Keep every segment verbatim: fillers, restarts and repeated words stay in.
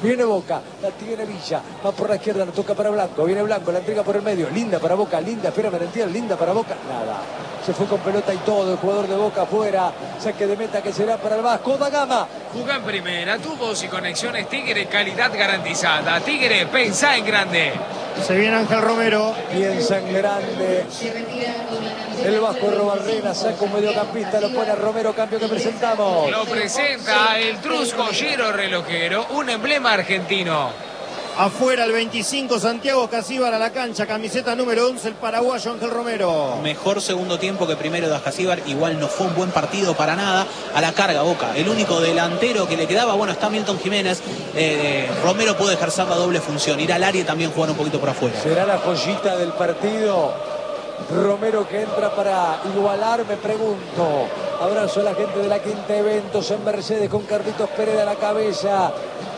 Viene Boca, la tiene Villa, va por la izquierda, la toca para Blanco, viene Blanco, la entrega por el medio, linda para Boca, linda, espera Merentiel, linda para Boca, nada. Se fue con pelota y todo, el jugador de Boca afuera, saque de meta que será para el Vasco da Gama. Jugá en primera, tubos y conexiones Tigre, calidad garantizada. Tigre, pensá en grande. Se viene Ángel Romero. Piensa en grande. El Vasco Robarrena saca un mediocampista, lo pone a Romero, cambio que presentamos. Lo presenta el Trus Joyero Relojero, un emblema argentino. Afuera el veinticinco, Santiago Casíbar a la cancha, camiseta número once, el paraguayo Ángel Romero. Mejor segundo tiempo que primero de Casíbar, igual no fue un buen partido para nada. A la carga Boca, el único delantero que le quedaba, bueno, está Milton Jiménez. Eh, Romero puede ejercer la doble función, ir al área y también jugar un poquito por afuera. ¿Será la joyita del partido? Romero que entra para igualar, me pregunto. Abrazo a la gente de la Quinta Eventos en Mercedes con Carlitos Pérez a la cabeza.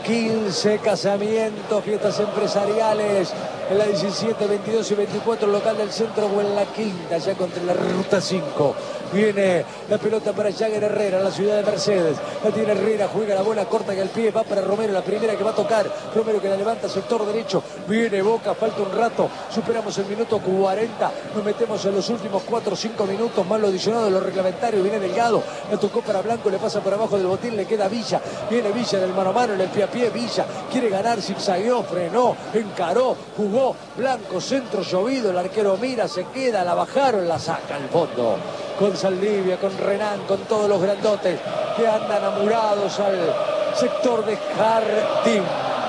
quince casamientos, fiestas empresariales en la diecisiete, veintidós y veinticuatro, local del centro o en la Quinta, ya contra la ruta cinco. Viene la pelota para Jagger Herrera, la ciudad de Mercedes. La tiene Herrera, juega la bola corta que el pie, va para Romero, la primera que va a tocar. Romero que la levanta, sector derecho. Viene Boca, falta un rato. Superamos el minuto cuarenta. Nos metemos en los últimos cuatro o cinco minutos, más lo adicionado de los reglamentarios. Viene Delgado, la tocó para Blanco, le pasa por abajo del botín, le queda Villa. Viene Villa en el mano a mano, en el pie a pie. Villa quiere ganar, zigzagueó, frenó, encaró, jugó. Blanco, centro llovido, el arquero mira, se queda, la bajaron, la saca al fondo. Con Saldivia, con Renan, con todos los grandotes que andan amurados al sector de Jardim.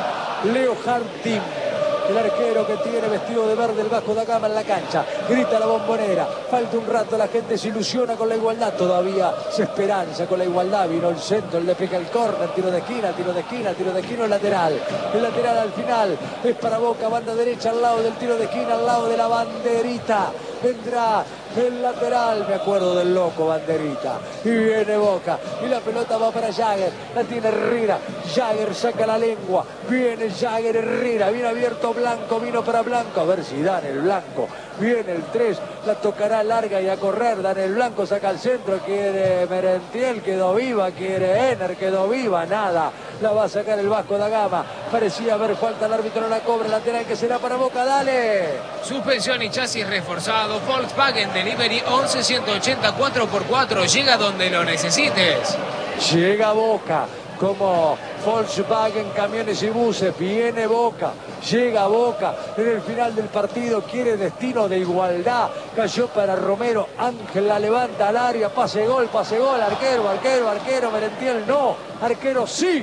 Leo Jardim, el arquero que tiene vestido de verde el Vasco da Gama en la cancha. Grita la Bombonera, falta un rato, la gente se ilusiona con la igualdad, todavía se esperanza con la igualdad. Vino el centro, le pega el córner, tiro de esquina, tiro de esquina, tiro de esquina, el lateral. El lateral al final es para Boca, banda derecha al lado del tiro de esquina, al lado de la banderita. Vendrá el lateral, me acuerdo del loco Banderita. Y viene Boca. Y la pelota va para Jagger. La tiene Herrera. Jagger saca la lengua. Viene Jagger Herrera. Viene abierto Blanco. Vino para Blanco. A ver si dan el Blanco. Viene el tres. La tocará larga y a correr. Dan el Blanco. Saca al centro. Quiere Merentiel. Quedó viva. Quiere Ener. Quedó viva. Nada. La va a sacar el Vasco da Gama. Parecía haber falta. El árbitro no la cobra. Lateral que será para Boca. Dale. Suspensión y chasis reforzado. Volkswagen Delivery once ciento ochenta cuatro por cuatro. Llega donde lo necesites. Llega Boca como Volkswagen Camiones y Buses. Viene Boca. Llega Boca. En el final del partido quiere destino de igualdad. Cayó para Romero. Ángel la levanta al área. Pase gol, pase gol. Arquero, arquero, arquero. Merentiel no. Arquero sí.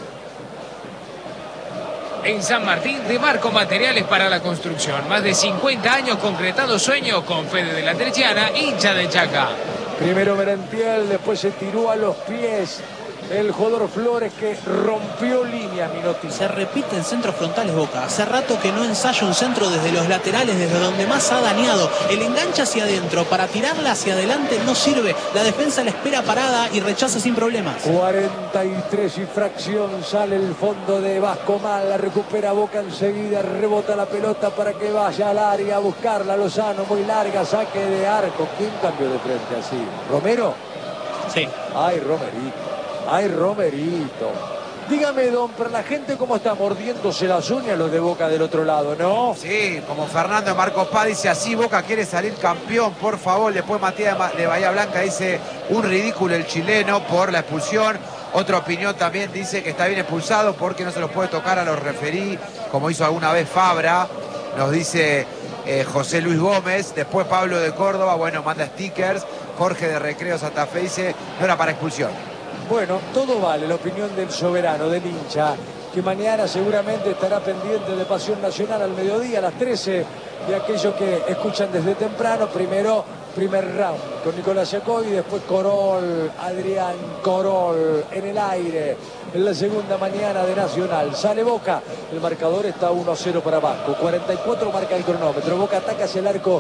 En San Martín, de Marco Materiales para la Construcción. Más de cincuenta años concretando sueños con Fede de la Terciana, hincha de Chaca. Primero Merentiel, después se tiró a los pies el jugador Flores que rompió líneas, Minotti. Se repite en centros frontales Boca. Hace rato que no ensaya un centro desde los laterales, desde donde más ha dañado. El enganche hacia adentro para tirarla hacia adelante no sirve. La defensa la espera parada y rechaza sin problemas. cuarenta y tres y fracción, sale el fondo de Vasco mal, la recupera Boca enseguida, rebota la pelota para que vaya al área a buscarla. Lozano, muy larga, saque de arco. ¿Quién cambió de frente así? ¿Romero? Sí. Ay, Romerito. Ay, Romerito. Dígame, don, para la gente cómo está mordiéndose las uñas los de Boca del otro lado, ¿no? Sí, como Fernando Marcos Paz dice, así Boca quiere salir campeón, por favor. Después Matías de Bahía Blanca dice, un ridículo el chileno por la expulsión. Otra opinión también dice que está bien expulsado porque no se los puede tocar a los referí, como hizo alguna vez Fabra. Nos dice eh, José Luis Gómez. Después Pablo de Córdoba, bueno, manda stickers. Jorge de Recreo Santa Fe dice, no era para expulsión. Bueno, todo vale, la opinión del soberano, del hincha, que mañana seguramente estará pendiente de Pasión Nacional al mediodía, a las trece, de aquellos que escuchan desde temprano. Primero, primer round con Nicolás Jacobi, después Corol, Adrián Corol en el aire. En la segunda mañana de Nacional sale Boca, el marcador está uno a cero para Vasco, cuarenta y cuatro marca el cronómetro. Boca ataca hacia el arco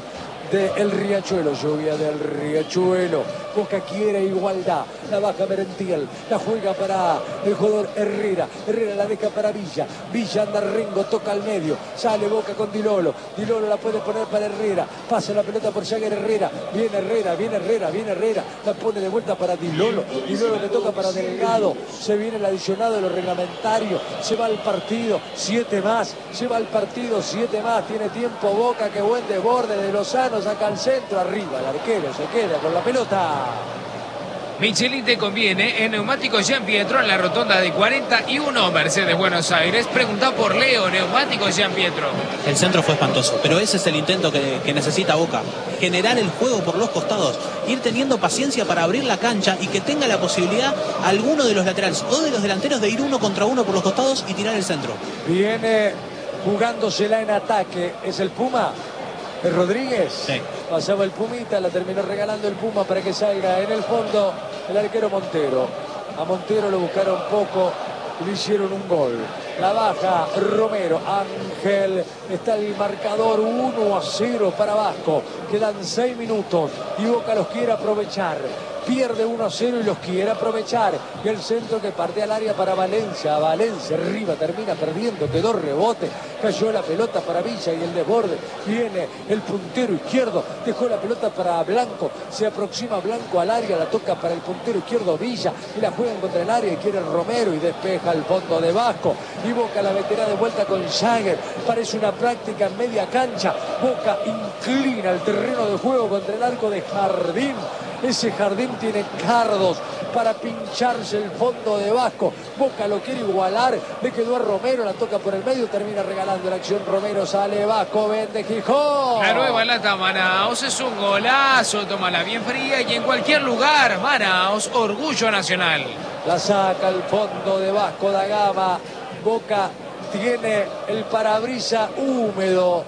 del Riachuelo, lluvia del Riachuelo. Boca quiere igualdad, la baja Merentiel, la juega para el jugador Herrera, Herrera la deja para Villa, Villa anda Rengo, toca al medio, sale Boca con Di Lolo, Di Lolo la puede poner para Herrera, pasa la pelota por Jagger Herrera, viene Herrera, viene Herrera, viene Herrera, la pone de vuelta para Di Lolo, Di Lolo le toca para Delgado, se viene el adicionado de lo reglamentario, se va al partido, siete más, se va al partido, siete más, tiene tiempo Boca, que buen desborde de Lozano, saca al centro, arriba el arquero, se queda con la pelota. Michelin te conviene en Neumáticos Gian Pietro en la rotonda de cuarenta y uno Mercedes Buenos Aires. Pregunta por Leo, Neumáticos Gian Pietro. El centro fue espantoso, pero ese es el intento que, que necesita Boca. Generar el juego por los costados, ir teniendo paciencia para abrir la cancha y que tenga la posibilidad alguno de los laterales o de los delanteros de ir uno contra uno por los costados y tirar el centro. Viene jugándosela en ataque, es el Puma. ¿Es Rodríguez? Sí. Pasaba el Pumita, la terminó regalando el Puma para que salga en el fondo el arquero Montero. A Montero lo buscaron poco, le hicieron un gol. La baja Romero, Ángel, está el marcador uno a cero para Vasco. Quedan seis minutos y Boca los quiere aprovechar. Pierde uno a cero y los quiere aprovechar. Y el centro que parte al área para Valencia. Valencia arriba, termina perdiendo, quedó rebote. Cayó la pelota para Villa y el desborde. Viene el puntero izquierdo, dejó la pelota para Blanco. Se aproxima Blanco al área, la toca para el puntero izquierdo Villa. Y la juegan contra el área y quiere Romero y despeja al fondo de Vasco. Y Boca la meterá de vuelta con Jagger. Parece una práctica en media cancha. Boca inclina el terreno de juego contra el arco de Jardín. Ese Jardín tiene cardos para pincharse el fondo de Vasco. Boca lo quiere igualar, le quedó a Romero, la toca por el medio, termina regalando la acción Romero, sale Vasco, vende Gijón. La nueva lata Manaos es un golazo, tómala bien fría y en cualquier lugar. Manaos, orgullo nacional. La saca al fondo de Vasco da Gama. Boca tiene el parabrisa húmedo,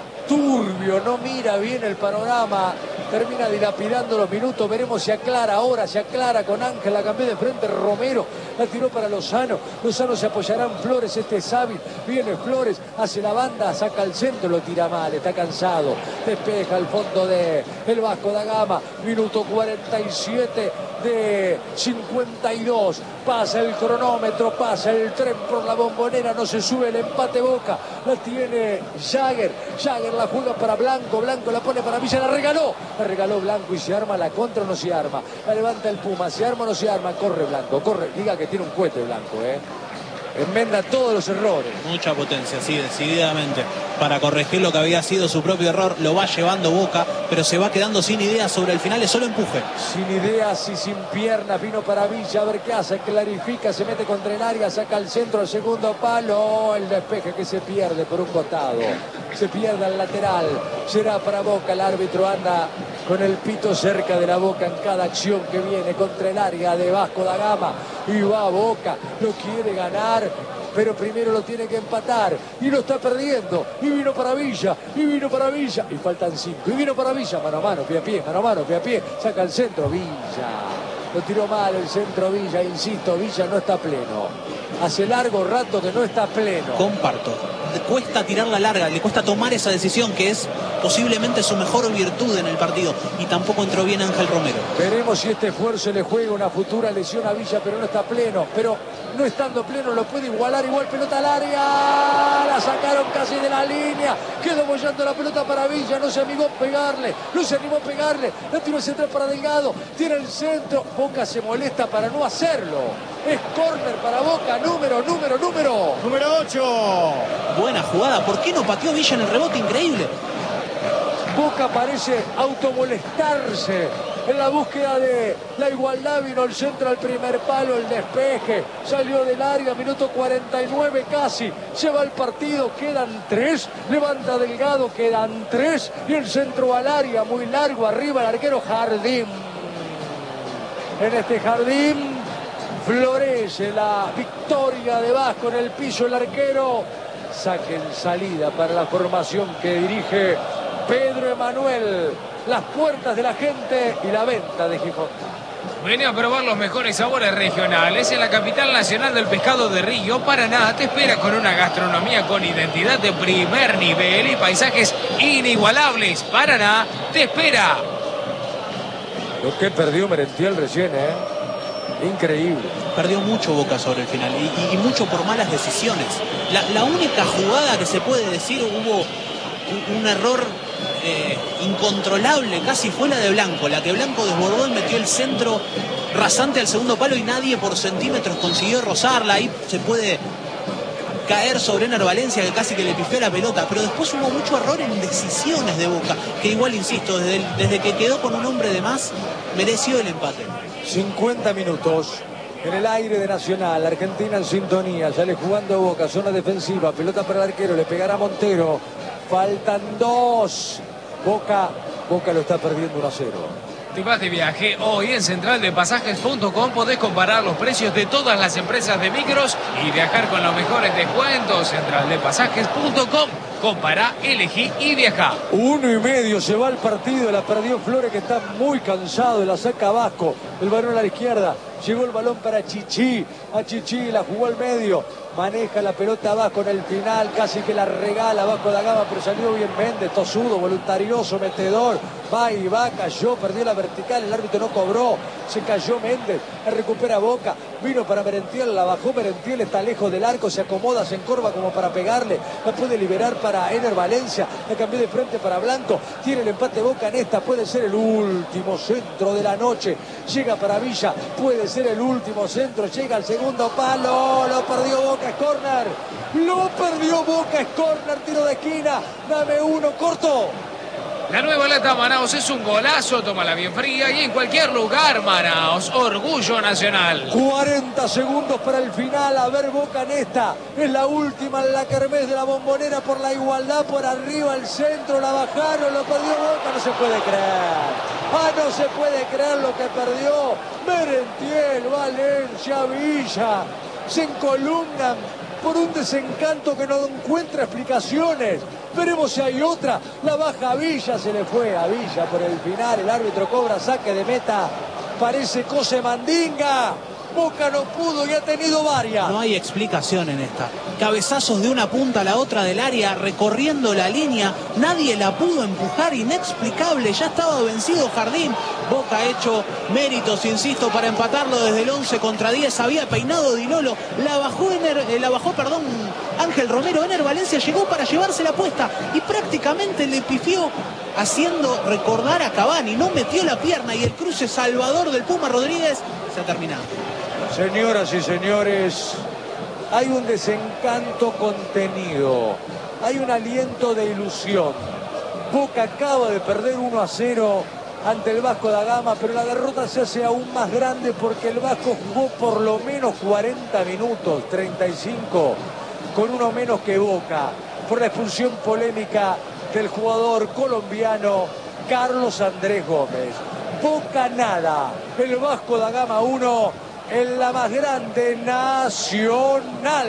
turbio, no mira bien el panorama, termina dilapidando los minutos. Veremos si aclara ahora, se aclara con Ángel, la cambió de frente Romero, la tiró para Lozano, Lozano se apoyará en Flores, este es hábil, viene Flores, hace la banda, saca el centro, lo tira mal, está cansado, despeja el fondo de el Vasco da Gama, minuto cuarenta y siete de cincuenta y dos, pasa el cronómetro, pasa el tren por la Bombonera, no se sube el empate Boca, la tiene Jagger, Jagger la juega para Blanco, Blanco la pone para Villa, la regaló, la regaló Blanco y se arma la contra o no se arma, la levanta el Puma, se arma o no se arma, corre Blanco, corre, diga que tiene un cohete Blanco, eh. Enmenda todos los errores. Mucha potencia, sí, decididamente. Para corregir lo que había sido su propio error, lo va llevando Boca, pero se va quedando sin ideas sobre el final, es solo empuje. Sin ideas y sin piernas, vino para Villa, a ver qué hace, clarifica, se mete contra el área, saca al centro, al segundo palo, el despeje que se pierde por un costado. Se pierde al lateral, será para Boca, el árbitro anda con el pito cerca de la Boca en cada acción que viene contra el área de Vasco da Gama. Y va Boca, lo quiere ganar, pero primero lo tiene que empatar. Y lo está perdiendo. Y vino para Villa, y vino para Villa. Y faltan cinco. Y vino para Villa, mano a mano, pie a pie, mano a mano, pie a pie. Saca el centro, Villa. Lo tiró mal el centro Villa, insisto, Villa no está pleno. Hace largo rato que no está pleno. Comparto. Cuesta tirarla larga, le cuesta tomar esa decisión que es posiblemente su mejor virtud en el partido, y tampoco entró bien Ángel Romero. Veremos si este esfuerzo le juega una futura lesión a Villa, pero no está pleno. Pero no estando pleno lo puede igualar, igual pelota al área. La sacaron casi de la línea. Quedó bollando la pelota para Villa, no se animó a pegarle, no se animó a pegarle. La tiró central para Delgado, tira el centro. Boca se molesta para no hacerlo. Es córner para Boca, número, número, número. Número ocho. Buena jugada, ¿por qué no pateó Villa en el rebote? Increíble. Boca parece automolestarse en la búsqueda de la igualdad. Vino el centro al primer palo, el despeje, salió del área, minuto cuarenta y nueve casi, lleva el partido, quedan tres, levanta Delgado, quedan tres, y el centro al área, muy largo, arriba el arquero Jardín. En este Jardín florece la victoria de Vasco en el piso, el arquero. Saque en salida para la formación que dirige Pedro Emanuel. Las puertas de la gente y la venta de Gijón. Vení a probar los mejores sabores regionales en la capital nacional del pescado de Río. Paraná te espera con una gastronomía con identidad de primer nivel y paisajes inigualables. Paraná te espera. Lo que perdió Merentiel recién, ¿eh? Increíble. Perdió mucho Boca sobre el final y, y, y mucho por malas decisiones. La, la única jugada que se puede decir hubo un, un error eh, incontrolable, casi fue la de Blanco. La que Blanco desbordó y metió el centro rasante al segundo palo y nadie por centímetros consiguió rozarla. Ahí se puede caer sobre Ener Valencia, que casi que le pifió la pelota, pero después hubo mucho error en decisiones de Boca, que igual, insisto, desde, el, desde que quedó con un hombre de más, mereció el empate. cincuenta minutos en el aire de Nacional, Argentina en sintonía, sale jugando Boca, zona defensiva, pelota para el arquero, le pegará Montero, faltan dos, Boca, Boca lo está perdiendo uno a cero. Te vas de viaje. Hoy en central de pasajes punto com podés comparar los precios de todas las empresas de micros y viajar con los mejores descuentos. central de pasajes punto com. Compará, elegí y viajá. Uno y medio se va el partido, la perdió Flores, que está muy cansado, la saca Vasco, el balón a la izquierda, llegó el balón para Chichi, a Chichi la jugó al medio, maneja la pelota Vasco en el final, casi que la regala Vasco da Gama, pero salió bien Méndez, tosudo, voluntarioso, metedor, va y va, cayó, perdió la vertical, el árbitro no cobró, se cayó Méndez, la recupera Boca, vino para Merentiel, la bajó Merentiel, está lejos del arco, se acomoda, se encorva como para pegarle, la puede liberar para Ener Valencia, la cambió de frente para Blanco, tiene el empate Boca en esta, puede ser el último centro de la noche, llega para Villa, puede ser el último centro, llega al segundo palo, lo perdió Boca, es córner, lo perdió Boca, es córner, tiro de esquina, dame uno, corto. La nueva lata Manaos es un golazo, tómala bien fría y en cualquier lugar, Manaos, orgullo nacional. cuarenta segundos para el final, a ver Boca en esta, es la última en la kermés de la Bombonera por la igualdad, por arriba el centro, la bajaron, lo perdió Boca, no se puede creer. Ah, no se puede creer lo que perdió Merentiel, Valencia, Villa, se encolumnan por un desencanto que no encuentra explicaciones. Veremos si hay otra. La baja a Villa, se le fue a Villa por el final. El árbitro cobra saque de meta. Parece Cose Mandinga. Boca no pudo y ha tenido varias. No hay explicación en esta. Cabezazos de una punta a la otra del área, recorriendo la línea. Nadie la pudo empujar, inexplicable. Ya estaba vencido Jardín. Boca ha hecho méritos, insisto, para empatarlo desde el once contra diez. Había peinado Di Lolo. La bajó, Ener, eh, la bajó perdón, Ángel Romero. Ener Valencia llegó para llevarse la apuesta y prácticamente le pifió, haciendo recordar a Cavani. No metió la pierna y el cruce salvador del Puma Rodríguez se ha terminado. Señoras y señores, hay un desencanto contenido, hay un aliento de ilusión. Boca acaba de perder uno a cero ante el Vasco da Gama, pero la derrota se hace aún más grande porque el Vasco jugó por lo menos cuarenta minutos, treinta y cinco, con uno menos que Boca, por la expulsión polémica del jugador colombiano Carlos Andrés Gómez. Boca nada, el Vasco da Gama uno, en la más grande Nacional.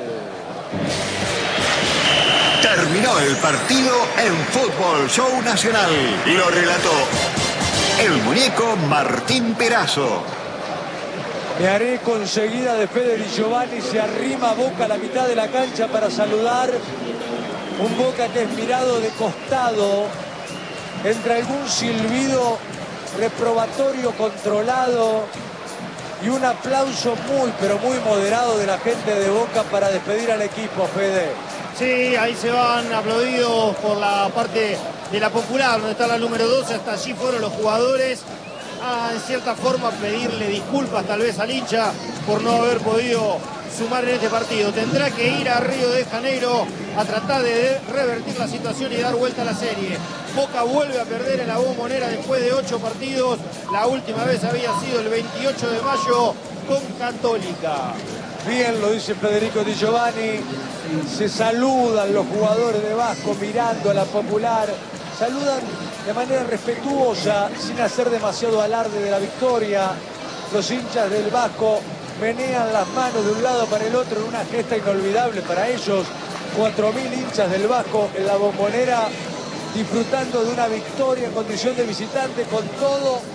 Terminó el partido en Fútbol Show Nacional. Lo relató el muñeco Martín Perazo. Me haré conseguida de Fede Di Giovanni, se arrima Boca a la mitad de la cancha para saludar. Un Boca que es mirado de costado, entre algún silbido reprobatorio controlado y un aplauso muy, pero muy moderado de la gente de Boca para despedir al equipo, Fede. Sí, ahí se van aplaudidos por la parte de la popular, donde está la número doce, hasta allí fueron los jugadores a, en cierta forma, pedirle disculpas tal vez al hincha por no haber podido sumar en este partido. Tendrá que ir a Río de Janeiro a tratar de revertir la situación y dar vuelta a la serie. Boca vuelve a perder en la Bombonera después de ocho partidos. La última vez había sido el veintiocho de mayo con Católica. Bien lo dice Federico Di Giovanni, se saludan los jugadores de Vasco mirando a la popular, saludan de manera respetuosa, sin hacer demasiado alarde de la victoria. Los hinchas del Vasco menean las manos de un lado para el otro en una gesta inolvidable para ellos. cuatro mil hinchas del Vasco en la Bombonera, disfrutando de una victoria en condición de visitante, con todo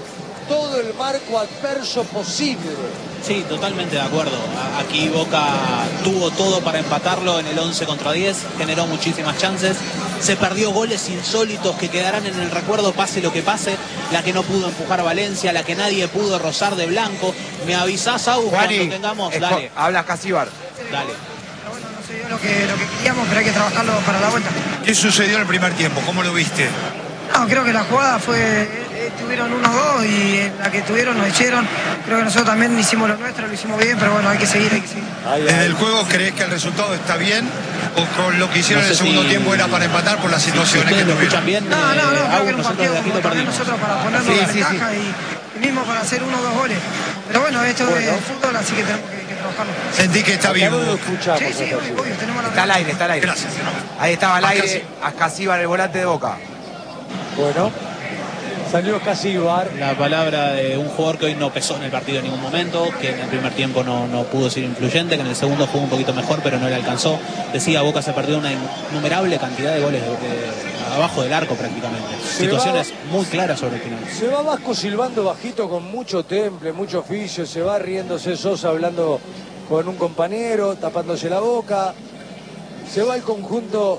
todo el marco adverso posible. Sí, totalmente de acuerdo. Aquí Boca tuvo todo para empatarlo en el once contra diez, generó muchísimas chances, se perdió goles insólitos que quedarán en el recuerdo pase lo que pase, la que no pudo empujar a Valencia, la que nadie pudo rozar de blanco. Me avisás, Agus, Juani, cuando tengamos, dale. Habla Casíbar. Dale. Pero bueno, no se dio lo que, lo que queríamos, pero hay que trabajarlo para la vuelta. ¿Qué sucedió en el primer tiempo? ¿Cómo lo viste? No, creo que la jugada fue... Tuvieron uno dos y en la que tuvieron nos hicieron. Creo que nosotros también hicimos lo nuestro, lo hicimos bien, pero bueno, hay que seguir, hay que seguir. ¿Desde el juego crees que el resultado está bien? ¿O con lo que hicieron no sé en el segundo si... tiempo era para empatar por las situaciones si que tuvieron? Bien, no, no, no, eh, creo que era un partido como también nosotros para ponernos sí, la sí, ventaja sí. Y, y mismo para hacer uno o dos goles. Pero bueno, esto bueno. es fútbol, así que tenemos que, que trabajarlo. Sentí que está vivo. Lo escuchamos, sí, sí, obvio, obvio, tenemos la Está al aire, está al aire. Gracias. Ahí estaba al aire, a Casíbar, el volante de Boca. Bueno. Salió Casíbar. La palabra de un jugador que hoy no pesó en el partido en ningún momento, que en el primer tiempo no, no pudo ser influyente, que en el segundo jugó un poquito mejor, pero no le alcanzó. Decía, Boca se perdió una innumerable cantidad de goles de, de, abajo del arco prácticamente. Se Situaciones va, muy claras sobre el final. Se va Vasco silbando bajito con mucho temple, mucho oficio, se va riéndose Sosa hablando con un compañero, tapándose la boca. Se va el conjunto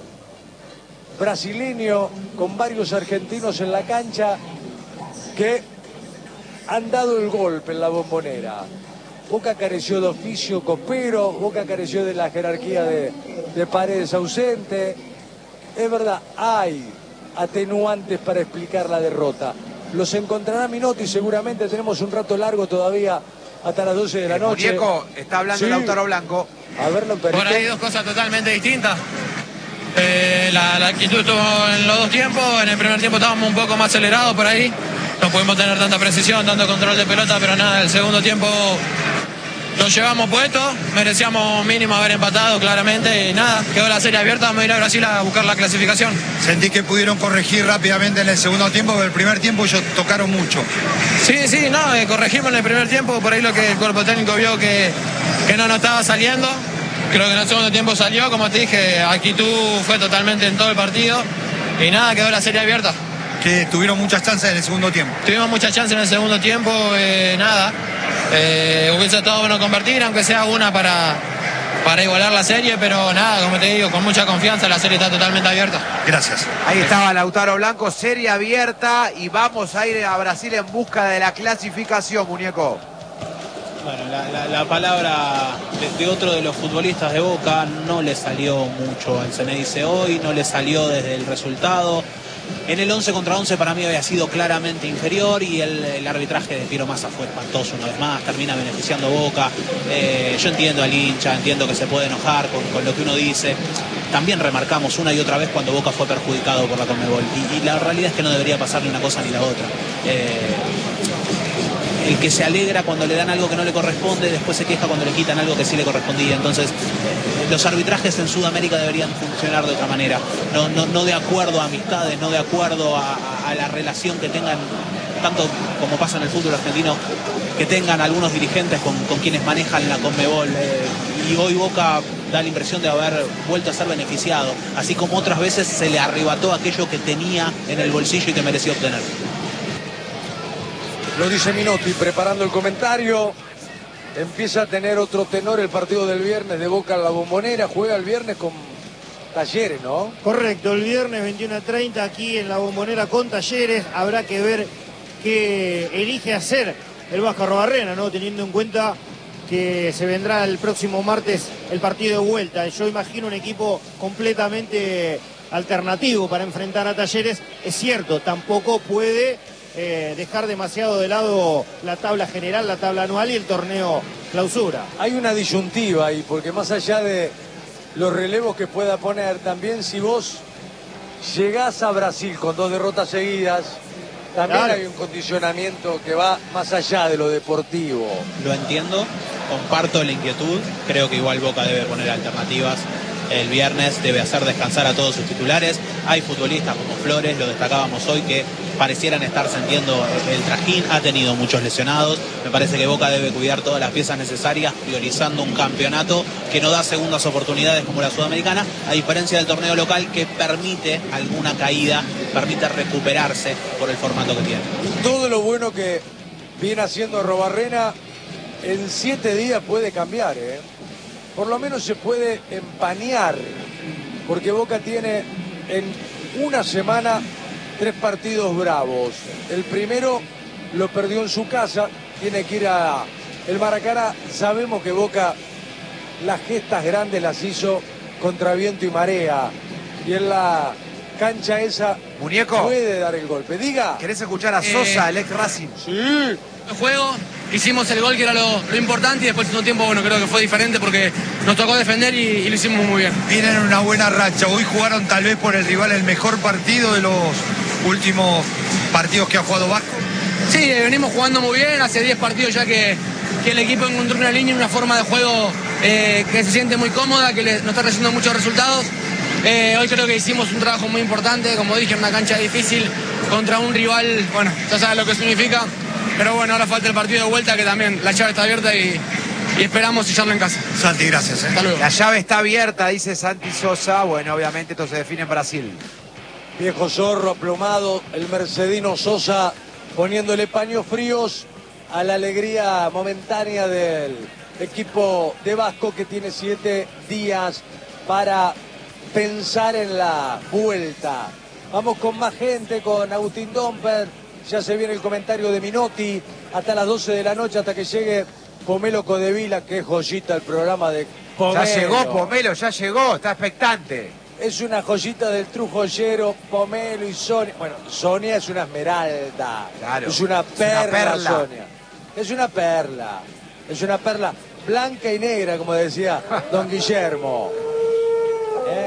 brasileño con varios argentinos en la cancha que han dado el golpe en la Bombonera. Boca careció de oficio copero, Boca careció de la jerarquía de, de Paredes ausente. Es verdad, hay atenuantes para explicar la derrota. Los encontrará Minotti, seguramente tenemos un rato largo todavía hasta las doce de la el noche. Muñeco, está hablando sí. Lautaro Blanco. A verlo, Perito. Por ahí dos cosas totalmente distintas. Eh, la, la actitud estuvo en los dos tiempos. En el primer tiempo estábamos un poco más acelerados por ahí. No pudimos tener tanta precisión, tanto control de pelota, pero nada, el segundo tiempo nos llevamos puestos, merecíamos mínimo haber empatado claramente y nada, quedó la serie abierta, vamos a ir a Brasil a buscar la clasificación. Sentí que pudieron corregir rápidamente en el segundo tiempo, pero el primer tiempo ellos tocaron mucho. Sí, sí, no, eh, corregimos en el primer tiempo, por ahí lo que el cuerpo técnico vio que, que no nos estaba saliendo. Creo que en el segundo tiempo salió, como te dije, actitud fue totalmente en todo el partido y nada, quedó la serie abierta. Que tuvieron muchas chances en el segundo tiempo. Tuvimos muchas chances en el segundo tiempo, eh, nada. Eh, hubiese estado bueno convertir, aunque sea una para, para igualar la serie, pero nada, como te digo, con mucha confianza, la serie está totalmente abierta. Gracias. Ahí estaba Lautaro Blanco, serie abierta y vamos a ir a Brasil en busca de la clasificación, muñeco. Bueno, la, la, la palabra de, de otro de los futbolistas de Boca no le salió mucho al Ceneice hoy, no le salió desde el resultado. En el once contra once para mí había sido claramente inferior y el, el arbitraje de Piero Massa fue espantoso una vez más, termina beneficiando Boca. Eh, yo entiendo al hincha, entiendo que se puede enojar con, con lo que uno dice. También remarcamos una y otra vez cuando Boca fue perjudicado por la Conmebol y, y la realidad es que no debería pasar ni una cosa ni la otra. Eh, el que se alegra cuando le dan algo que no le corresponde, después se queja cuando le quitan algo que sí le correspondía. Entonces, eh, los arbitrajes en Sudamérica deberían funcionar de otra manera. No, no, no de acuerdo a amistades, no de acuerdo a, a la relación que tengan, tanto como pasa en el fútbol argentino, que tengan algunos dirigentes con, con quienes manejan la Conmebol. Eh, y hoy Boca da la impresión de haber vuelto a ser beneficiado, así como otras veces se le arrebató aquello que tenía en el bolsillo y que merecía obtener. Lo dice Minotti preparando el comentario. Empieza a tener otro tenor el partido del viernes de Boca en la Bombonera. Juega el viernes con Talleres, ¿no? Correcto, el viernes veintiuno a treinta aquí en la Bombonera con Talleres. Habrá que ver qué elige hacer el Vasco Arrobarrena, ¿no? Teniendo en cuenta que se vendrá el próximo martes el partido de vuelta. Yo imagino un equipo completamente alternativo para enfrentar a Talleres. Es cierto, tampoco puede Eh, dejar demasiado de lado la tabla general, la tabla anual y el torneo clausura. Hay una disyuntiva ahí, porque más allá de los relevos que pueda poner, también si vos llegás a Brasil con dos derrotas seguidas, también claro, hay un condicionamiento que va más allá de lo deportivo. Lo entiendo, comparto la inquietud, creo que igual Boca debe poner alternativas. El viernes debe hacer descansar a todos sus titulares. Hay futbolistas como Flores, lo destacábamos hoy, que parecieran estar sintiendo el trajín. Ha tenido muchos lesionados. Me parece que Boca debe cuidar todas las piezas necesarias, priorizando un campeonato que no da segundas oportunidades como la Sudamericana, a diferencia del torneo local que permite alguna caída, permite recuperarse por el formato que tiene. Todo lo bueno que viene haciendo Arrobarrena, en siete días puede cambiar, ¿eh? Por lo menos se puede empañar, porque Boca tiene en una semana tres partidos bravos. El primero lo perdió en su casa, tiene que ir a el Maracaná. Sabemos que Boca las gestas grandes las hizo contra viento y marea, y en la cancha esa Muñeco, puede dar el golpe. Diga. ¿Querés escuchar a Sosa, eh, el ex Racing? Sí. El juego, hicimos el gol que era lo, lo importante, y después de un tiempo, bueno, creo que fue diferente porque nos tocó defender y, y lo hicimos muy bien. Vienen en una buena racha. Hoy jugaron tal vez por el rival el mejor partido de los últimos partidos que ha jugado Vasco. Sí, venimos jugando muy bien, hace diez partidos ya que, que el equipo encontró una línea, una forma de juego eh, que se siente muy cómoda, que le, nos está trayendo muchos resultados. Eh, hoy creo que hicimos un trabajo muy importante, como dije, en una cancha difícil contra un rival, bueno, ya sabes lo que significa, pero bueno, ahora falta el partido de vuelta, que también la llave está abierta y, y esperamos echarlo en casa. Santi, gracias. ¿eh? Hasta luego. La llave está abierta, dice Santi Sosa. Bueno, obviamente esto se define en Brasil. Viejo zorro aplomado, el mercedino Sosa poniéndole paños fríos a la alegría momentánea del equipo de Vasco, que tiene siete días para pensar en la vuelta. Vamos con más gente, con Agustín Domper. Ya se viene el comentario de Minotti hasta las doce de la noche, hasta que llegue Pomelo Codevila, que es joyita el programa de Pomelo. Ya llegó Pomelo, ya llegó, está expectante. Es una joyita del trujoyero, Pomelo y Sonia. Bueno, Sonia es una esmeralda. Claro. Es una perla, es una perla. Sonia. Es una perla. Es una perla blanca y negra, como decía don Guillermo. ¿Eh?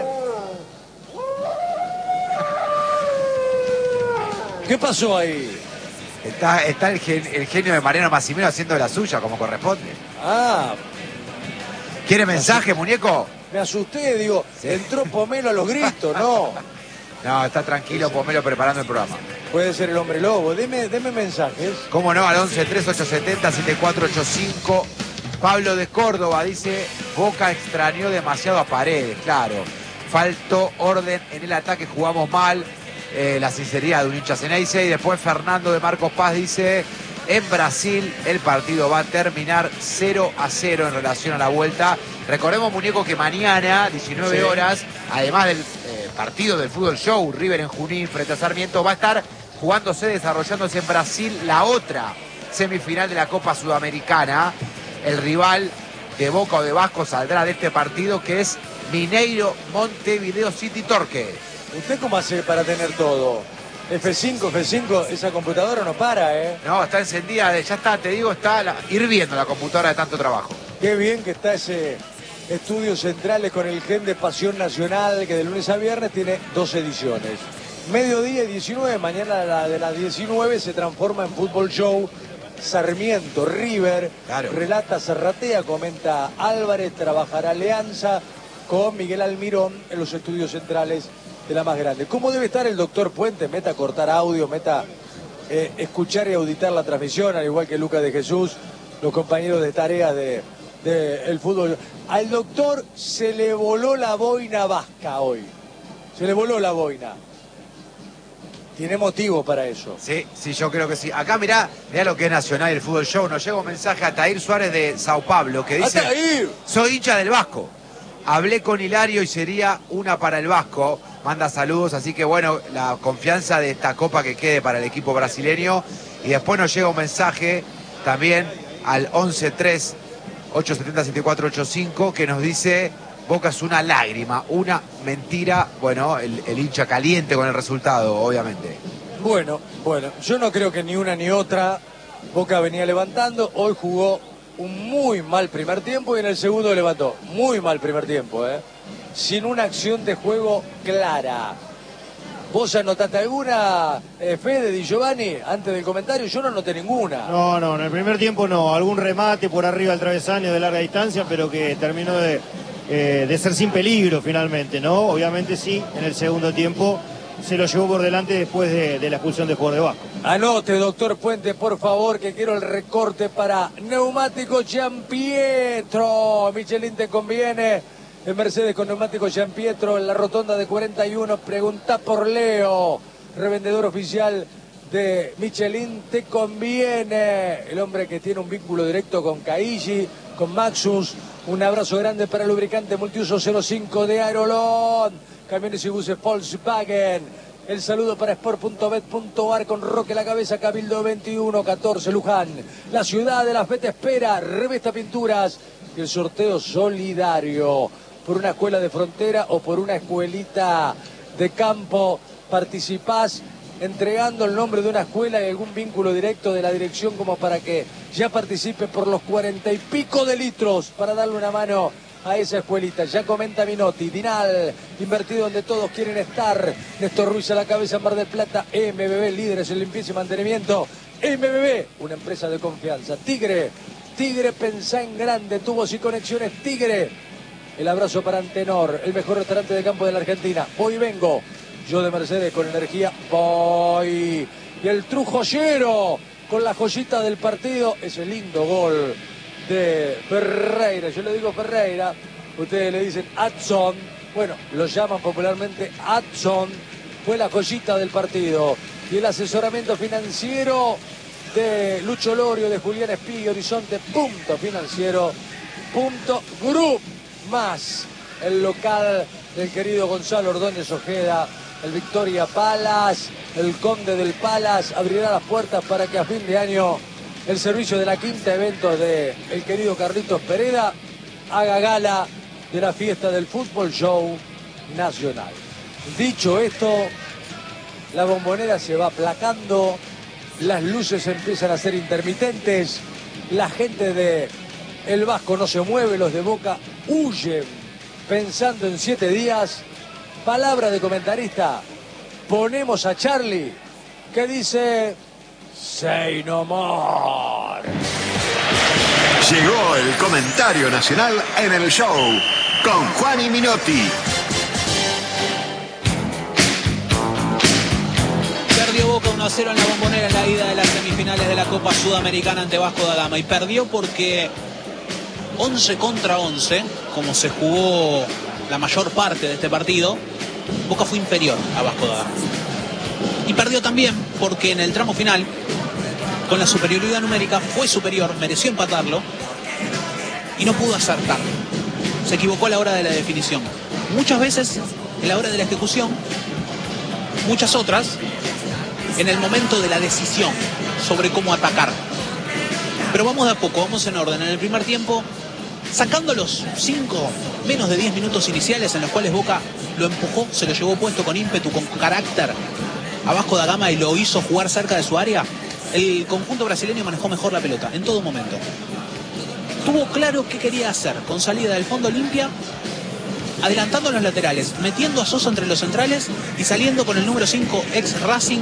¿Qué pasó ahí? Está, está el, gen, el genio de Mariano Massimino haciendo la suya, como corresponde. Ah. ¿Quiere mensaje, muñeco? Me asusté, digo, sí. Entró Pomelo a los gritos, no. No, está tranquilo Pomelo preparando el programa. Puede ser el hombre lobo. Deme, deme mensajes. ¿Cómo no? Al once tres ocho siete cero siete cuatro ocho cinco. Pablo de Córdoba dice: Boca extrañó demasiado a Paredes, claro. Faltó orden en el ataque, jugamos mal. Eh, la sinceridad de un hincha Ceneice. Y después Fernando de Marcos Paz dice: en Brasil el partido va a terminar cero a cero en relación a la vuelta. Recordemos, muñeco, que mañana, diecinueve horas, además del eh, partido del Fútbol Show, River en Junín frente a Sarmiento, va a estar jugándose, desarrollándose en Brasil la otra semifinal de la Copa Sudamericana. El rival de Boca o de Vasco saldrá de este partido, que es Mineiro Montevideo City Torque. ¿Usted cómo hace para tener todo? F cinco, F cinco, esa computadora no para, ¿eh? No, está encendida, ya está, te digo, está la, hirviendo la computadora de tanto trabajo. Qué bien que está ese Estudios Centrales con el gen de Pasión Nacional, que de lunes a viernes tiene dos ediciones. Mediodía y diecinueve, mañana la de las diecinueve se transforma en Fútbol Show. Sarmiento, River, claro. Relata Serratea, comenta Álvarez, trabajará Alianza con Miguel Almirón en los Estudios Centrales de la más grande. ¿Cómo debe estar el doctor Puente? Meta cortar audio, meta eh, escuchar y auditar la transmisión, al igual que Lucas de Jesús, los compañeros de tareas de, de el fútbol. Al doctor se le voló la boina vasca hoy. Se le voló la boina. Tiene motivo para eso. Sí, sí, yo creo que sí. Acá mirá, mirá lo que es Nacional y el Fútbol Show. Nos llega un mensaje a Tair Suárez de Sao Paulo, que dice: ¡Atair! Soy hincha del Vasco. Hablé con Hilario y sería una para el Vasco. Manda saludos, así que bueno, la confianza de esta copa que quede para el equipo brasileño. Y después nos llega un mensaje también al once tres ocho siete cero siete cuatro ocho cinco, que nos dice: Boca es una lágrima, una mentira. Bueno, el, el hincha caliente con el resultado, obviamente. Bueno, bueno, yo no creo que ni una ni otra. Boca venía levantando, hoy jugó un muy mal primer tiempo y en el segundo levantó. Muy mal primer tiempo, ¿eh? Sin una acción de juego clara. ¿Vos anotaste alguna, eh, Fede, Di Giovanni, antes del comentario? Yo no anoté ninguna. No, no, en el primer tiempo no. Algún remate por arriba del travesaño de larga distancia, pero que terminó de, eh, de ser sin peligro finalmente, ¿no? Obviamente sí, en el segundo tiempo se lo llevó por delante después de, de la expulsión del jugador de Vasco. Anote, doctor Puente, por favor, que quiero el recorte para Neumático Giampietro. Michelin te conviene. El Mercedes con Neumático Giampietro en la rotonda de cuarenta y uno. Pregunta por Leo, revendedor oficial de Michelin te conviene. El hombre que tiene un vínculo directo con Caigi, con Maxus. Un abrazo grande para el lubricante multiuso cero cinco de Aerolón. Camiones y buses Volkswagen. El saludo para sport punto bet punto ar con Roque La Cabeza, Cabildo veintiuno catorce, Luján. La ciudad de las Fe te espera. Revista Pinturas. Y el sorteo solidario. Por una escuela de frontera o por una escuelita de campo. Participás entregando el nombre de una escuela y algún vínculo directo de la dirección como para que ya participe por los cuarenta y pico de litros para darle una mano a esa escuelita. Ya comenta Minotti, Dinal, invertido donde todos quieren estar. Néstor Ruiz a la cabeza en Mar del Plata. M B B, líderes en limpieza y mantenimiento. M B B, una empresa de confianza. Tigre, Tigre, pensá en grande, tubos y conexiones Tigre. El abrazo para Antenor, el mejor restaurante de campo de la Argentina. Voy y vengo. Yo de Mercedes con energía voy. Y el Trujollero con la joyita del partido. Ese lindo gol de Ferreira. Yo le digo Ferreira, ustedes le dicen Adson. Bueno, lo llaman popularmente Adson. Fue la joyita del partido. Y el asesoramiento financiero de Lucho Lorio, de Julián Espí, Horizonte Punto Financiero Punto Group. Más el local del querido Gonzalo Ordóñez Ojeda. El Victoria Palace, el Conde del Palace, abrirá las puertas para que a fin de año el servicio de la quinta eventos de el querido Carlitos Pereda haga gala de la fiesta del Fútbol Show Nacional. Dicho esto, la bombonera se va aplacando, las luces empiezan a ser intermitentes, la gente de El Vasco no se mueve, los de Boca huyen pensando en siete días. Palabra de comentarista, ponemos a Charlie, que dice, say no more. Llegó el comentario nacional en el show, con Juan y Minotti. Perdió Boca uno a cero en la bombonera en la ida de las semifinales de la Copa Sudamericana ante Vasco da Gama. Y perdió porque once contra once, como se jugó la mayor parte de este partido, Boca fue inferior a Vasco da Gama. Y perdió también porque en el tramo final, con la superioridad numérica, fue superior, mereció empatarlo y no pudo acertar. Se equivocó a la hora de la definición. Muchas veces en la hora de la ejecución, muchas otras en el momento de la decisión sobre cómo atacar. Pero vamos de a poco, vamos en orden. En el primer tiempo, sacando los cinco, menos de diez minutos iniciales en los cuales Boca lo empujó, se lo llevó puesto con ímpetu, con carácter a Vasco da Gama y lo hizo jugar cerca de su área, el conjunto brasileño manejó mejor la pelota en todo momento. Tuvo claro qué quería hacer, con salida del fondo limpia, adelantando los laterales, metiendo a Sosa entre los centrales y saliendo con el número cinco, ex Racing,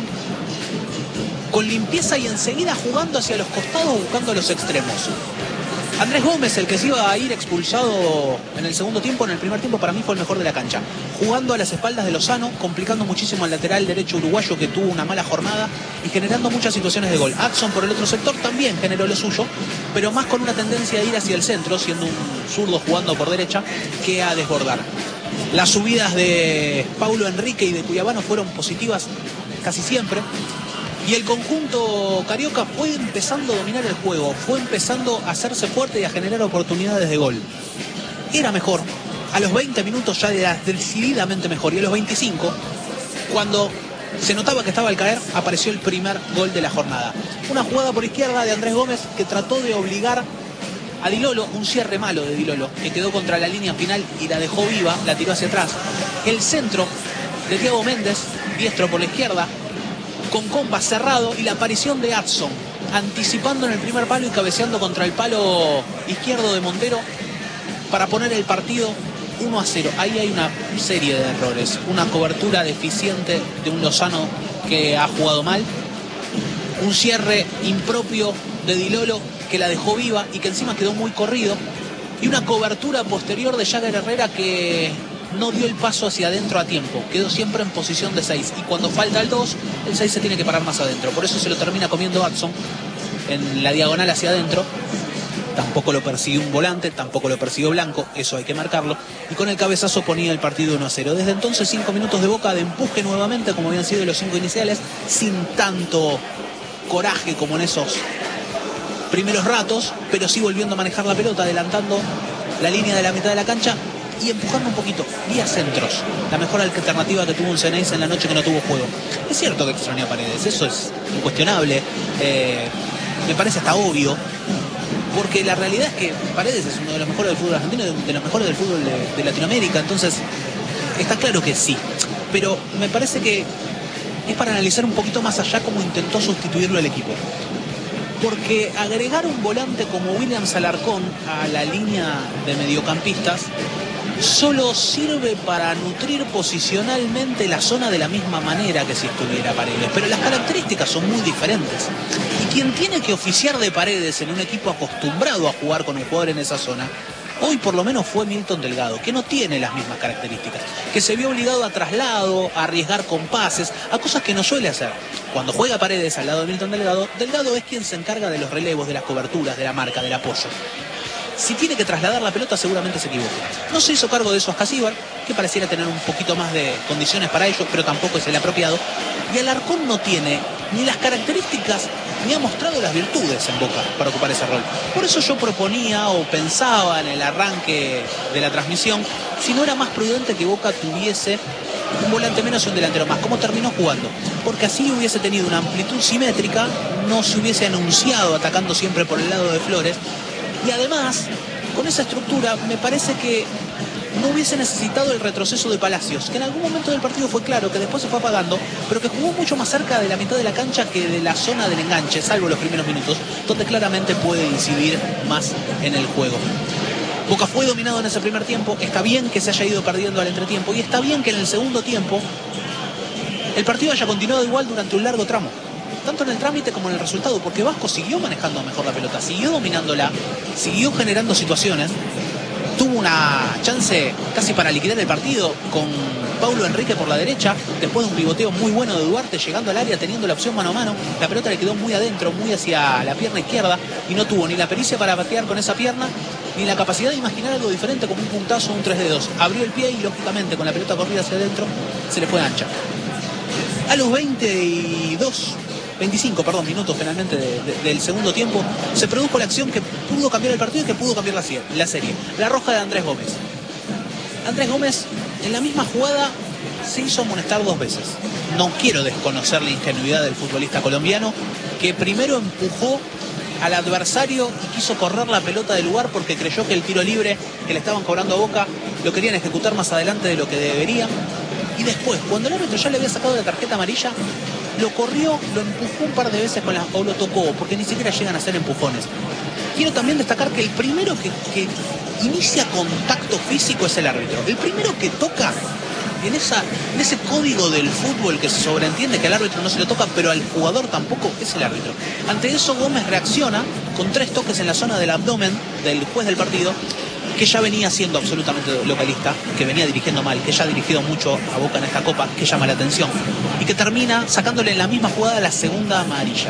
con limpieza y enseguida jugando hacia los costados, buscando los extremos. Andrés Gómez, el que se iba a ir expulsado en el segundo tiempo, en el primer tiempo para mí fue el mejor de la cancha. Jugando a las espaldas de Lozano, complicando muchísimo al lateral derecho uruguayo que tuvo una mala jornada y generando muchas situaciones de gol. Adson por el otro sector también generó lo suyo, pero más con una tendencia a ir hacia el centro, siendo un zurdo jugando por derecha, que a desbordar. Las subidas de Paulo Enrique y de Cuyabano fueron positivas casi siempre. Y el conjunto carioca fue empezando a dominar el juego, fue empezando a hacerse fuerte y a generar oportunidades de gol. Era mejor. A los veinte minutos ya era decididamente mejor. Y a los veinticinco, cuando se notaba que estaba al caer, apareció el primer gol de la jornada. Una jugada por izquierda de Andrés Gómez que trató de obligar a Di Lolo, un cierre malo de Di Lolo, que quedó contra la línea final y la dejó viva, la tiró hacia atrás. El centro de Thiago Méndez, diestro por la izquierda, con compa cerrado, y la aparición de Adson anticipando en el primer palo y cabeceando contra el palo izquierdo de Montero para poner el partido uno a cero. Ahí hay una serie de errores, una cobertura deficiente de un Lozano que ha jugado mal, un cierre impropio de Di Lolo que la dejó viva y que encima quedó muy corrido, y una cobertura posterior de Jagger Herrera que no dio el paso hacia adentro a tiempo, quedó siempre en posición de seis, y cuando falta el dos, el seis se tiene que parar más adentro, por eso se lo termina comiendo Adson en la diagonal hacia adentro, tampoco lo persiguió un volante, tampoco lo persiguió Blanco, eso hay que marcarlo, y con el cabezazo ponía el partido uno a cero. Desde entonces cinco minutos de Boca de empuje nuevamente, como habían sido los cinco iniciales, sin tanto coraje como en esos primeros ratos, pero sí volviendo a manejar la pelota, adelantando la línea de la mitad de la cancha y empujando un poquito, vía centros. La mejor alternativa que tuvo un Ceneice en la noche que no tuvo juego. Es cierto que extrañó a Paredes, eso es incuestionable, eh, me parece hasta obvio, porque la realidad es que Paredes es uno de los mejores del fútbol argentino, de los mejores del fútbol de, de Latinoamérica, entonces está claro que sí, pero me parece que es para analizar un poquito más allá cómo intentó sustituirlo el equipo. Porque agregar un volante como Williams Alarcón a la línea de mediocampistas solo sirve para nutrir posicionalmente la zona de la misma manera que si estuviera Paredes, pero las características son muy diferentes. Y quien tiene que oficiar de Paredes en un equipo acostumbrado a jugar con un jugador en esa zona, hoy por lo menos fue Milton Delgado, que no tiene las mismas características, que se vio obligado a traslado, a arriesgar con pases, a cosas que no suele hacer. Cuando juega Paredes al lado de Milton Delgado, Delgado es quien se encarga de los relevos, de las coberturas, de la marca, del apoyo. Si tiene que trasladar la pelota, seguramente se equivoca. No se hizo cargo de eso Ascasíbar, que pareciera tener un poquito más de condiciones para ello, pero tampoco es el apropiado. Y Alarcón no tiene ni las características ni ha mostrado las virtudes en Boca para ocupar ese rol. Por eso yo proponía o pensaba en el arranque de la transmisión si no era más prudente que Boca tuviese un volante menos y un delantero más, como terminó jugando, porque así hubiese tenido una amplitud simétrica, no se hubiese anunciado atacando siempre por el lado de Flores, y además con esa estructura me parece que no hubiese necesitado el retroceso de Palacios, que en algún momento del partido fue claro, que después se fue apagando, pero que jugó mucho más cerca de la mitad de la cancha que de la zona del enganche, salvo los primeros minutos, donde claramente puede incidir más en el juego. Boca fue dominado en ese primer tiempo, está bien que se haya ido perdiendo al entretiempo y está bien que en el segundo tiempo el partido haya continuado igual durante un largo tramo, tanto en el trámite como en el resultado, porque Vasco siguió manejando mejor la pelota, siguió dominándola, siguió generando situaciones, tuvo una chance casi para liquidar el partido con Paulo Enrique por la derecha, después de un pivoteo muy bueno de Duarte llegando al área, teniendo la opción mano a mano, la pelota le quedó muy adentro, muy hacia la pierna izquierda y no tuvo ni la pericia para batear con esa pierna, ni la capacidad de imaginar algo diferente como un puntazo o un tres dedos. Abrió el pie y lógicamente con la pelota corrida hacia adentro se le fue ancha. A los veintidós, veinticinco, perdón, minutos finalmente de, de, del segundo tiempo, se produjo la acción que pudo cambiar el partido y que pudo cambiar la, la serie. La roja de Andrés Gómez. Andrés Gómez en la misma jugada se hizo amonestar dos veces. No quiero desconocer la ingenuidad del futbolista colombiano, que primero empujó al adversario y quiso correr la pelota del lugar porque creyó que el tiro libre que le estaban cobrando a Boca lo querían ejecutar más adelante de lo que deberían. Y después, cuando el árbitro ya le había sacado la tarjeta amarilla, lo corrió, lo empujó un par de veces con la, o lo tocó, porque ni siquiera llegan a ser empujones. Quiero también destacar que el primero que, que inicia contacto físico es el árbitro. El primero que toca en, esa, en ese código del fútbol que se sobreentiende que al árbitro no se lo toca, pero al jugador tampoco, es el árbitro. Ante eso Gómez reacciona con tres toques en la zona del abdomen del juez del partido, que ya venía siendo absolutamente localista, que venía dirigiendo mal, que ya ha dirigido mucho a Boca en esta Copa, que llama la atención, y que termina sacándole en la misma jugada la segunda amarilla.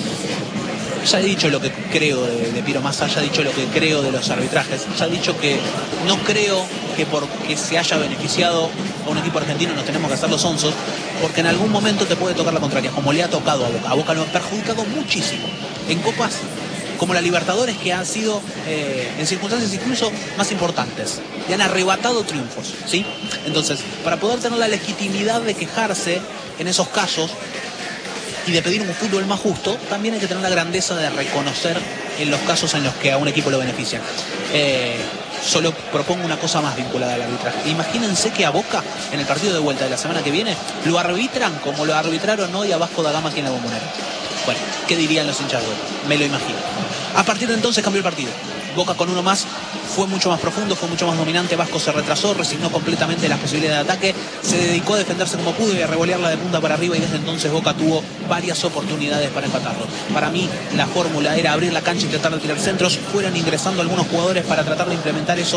Ya he dicho lo que creo de, de Piero Massa, ya he dicho lo que creo de los arbitrajes, ya he dicho que no creo que porque se haya beneficiado a un equipo argentino nos tenemos que hacer los onzos, porque en algún momento te puede tocar la contraria, como le ha tocado a Boca. A Boca lo ha perjudicado muchísimo en copas como la Libertadores, que han sido eh, en circunstancias incluso más importantes, y han arrebatado triunfos, ¿sí? Entonces, para poder tener la legitimidad de quejarse en esos casos y de pedir un fútbol más justo, también hay que tener la grandeza de reconocer en los casos en los que a un equipo lo benefician. Eh, solo propongo una cosa más vinculada al arbitraje. Imagínense que a Boca, en el partido de vuelta de la semana que viene, lo arbitran como lo arbitraron hoy a Vasco da Gama aquí en la Bombonera. Bueno, ¿qué dirían los hinchas de Boca? Me lo imagino. A partir de entonces cambió el partido. Boca con uno más fue mucho más profundo, fue mucho más dominante. Vasco se retrasó, resignó completamente las posibilidades de ataque, se dedicó a defenderse como pudo y a revolearla de punta para arriba, y desde entonces Boca tuvo varias oportunidades para empatarlo. Para mí la fórmula era abrir la cancha y tratar de tirar centros, fueran ingresando algunos jugadores para tratar de implementar eso,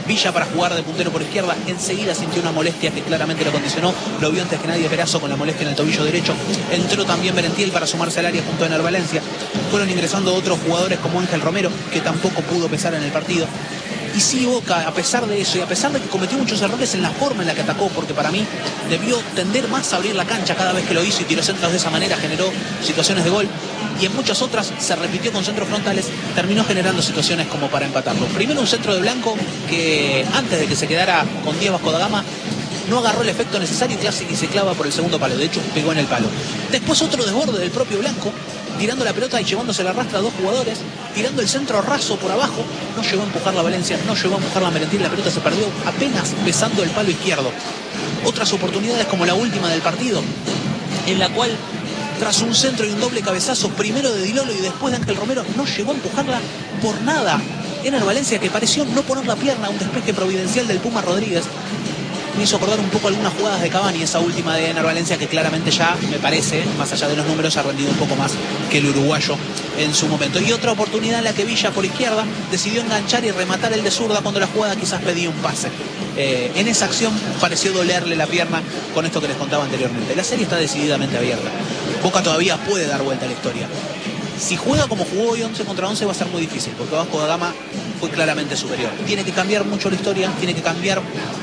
Villa para jugar de puntero por izquierda, enseguida sintió una molestia que claramente lo condicionó, lo vio antes que nadie Perazo con la molestia en el tobillo derecho, entró también Merentiel para sumarse al área junto a Ener Valencia, fueron ingresando otros jugadores como Ángel Romero, que tampoco pudo pesar en el partido. Y sí, Boca, a pesar de eso y a pesar de que cometió muchos errores en la forma en la que atacó, porque para mí debió tender más a abrir la cancha cada vez que lo hizo y tiró centros de esa manera, generó situaciones de gol, y en muchas otras se repitió con centros frontales, terminó generando situaciones como para empatarlo. Primero un centro de Blanco que antes de que se quedara con Díaz Vasco da Gama no agarró el efecto necesario y se clava por el segundo palo, de hecho pegó en el palo. Después otro desborde del propio Blanco, tirando la pelota y llevándose la rastra a dos jugadores, tirando el centro raso por abajo, no llegó a empujar la Valencia, no llegó a empujar la Merentiel, la pelota se perdió apenas besando el palo izquierdo. Otras oportunidades como la última del partido, en la cual tras un centro y un doble cabezazo, primero de Dilolo y después de Ángel Romero, no llegó a empujarla por nada. Ener Valencia, que pareció no poner la pierna a un despeje providencial del Puma Rodríguez. Me hizo acordar un poco algunas jugadas de Cavani, esa última de Ener Valencia, que claramente ya, me parece, más allá de los números, ha rendido un poco más que el uruguayo en su momento. Y otra oportunidad en la que Villa por izquierda decidió enganchar y rematar el de zurda cuando la jugada quizás pedía un pase. Eh, en esa acción pareció dolerle la pierna con esto que les contaba anteriormente. La serie está decididamente abierta. Boca todavía puede dar vuelta a la historia. Si juega como jugó hoy once contra once va a ser muy difícil, porque Vasco da Gama fue claramente superior. Tiene que cambiar mucho la historia, tiene que cambiar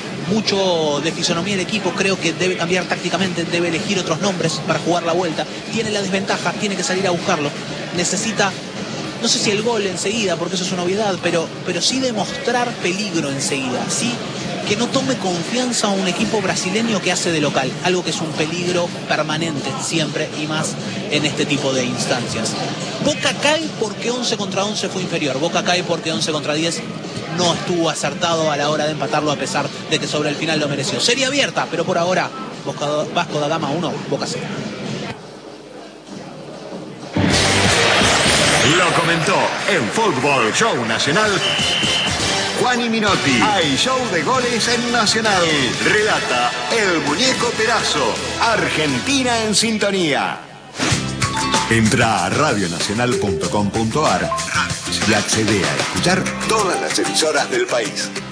mucho de fisonomía del equipo, creo que debe cambiar tácticamente, debe elegir otros nombres para jugar la vuelta, tiene la desventaja, tiene que salir a buscarlo, necesita, no sé si el gol enseguida, porque eso es una obviedad, pero, pero sí demostrar peligro enseguida, sí que no tome confianza a un equipo brasileño que hace de local, algo que es un peligro permanente siempre y más en este tipo de instancias. Boca cae porque once contra once fue inferior, Boca cae porque once contra diez no estuvo acertado a la hora de empatarlo, a pesar de que sobre el final lo mereció. Serie abierta, pero por ahora Vasco da Gama uno, Boca cero. Lo comentó en Fútbol Show Nacional Juani Minotti. Hay show de goles en Nacional. Relata el Muñeco Perazo. Argentina en sintonía. Entra a radio nacional punto com punto ar y accede a escuchar todas las emisoras del país.